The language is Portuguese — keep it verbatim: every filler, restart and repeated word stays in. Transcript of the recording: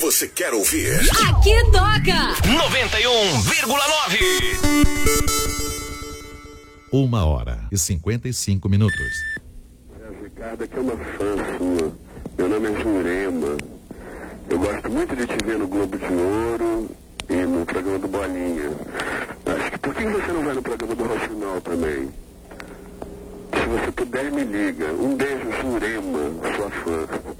você quer ouvir. Aqui toca noventa e um vírgula nove. Uma hora e cinquenta e cinco minutos. É, Ricardo, aqui é uma fã sua. Meu nome é Jurema. Eu gosto muito de te ver no Globo de Ouro e no programa do Bolinha. Acho que por que você não vai no programa do Rocinol também? Se você puder, me liga. Um beijo, Jurema, sua fã.